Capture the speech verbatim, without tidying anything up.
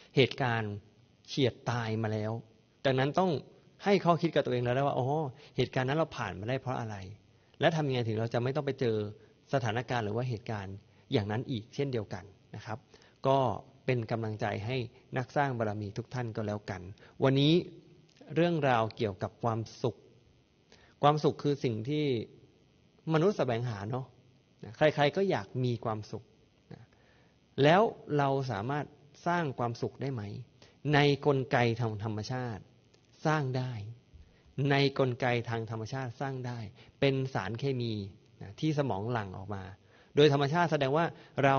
เหตุการณ์เฉียดตายมาแล้วดังนั้นต้องให้ข้อคิดกับตัวเองแล้วว่าอ๋อเหตุการณ์นั้นเราผ่านมาได้เพราะอะไรและทำยังไงถึงเราจะไม่ต้องไปเจอสถานการณ์หรือว่าเหตุการณ์อย่างนั้นอีกเช่นเดียวกันนะครับก็เป็นกำลังใจให้นักสร้างบารมีทุกท่านก็แล้วกันวันนี้เรื่องราวเกี่ยวกับความสุขความสุขคือสิ่งที่มนุษย์แสวงหาเนาะใครๆก็อยากมีความสุขแล้วเราสามารถสร้างความสุขได้ไหมในกลไกทางธรรมชาติสร้างได้ในกลไกทางธรรมชาติสร้างได้เป็นสารเคมีที่สมองหลั่งออกมาโดยธรรมชาติแสดงว่าเรา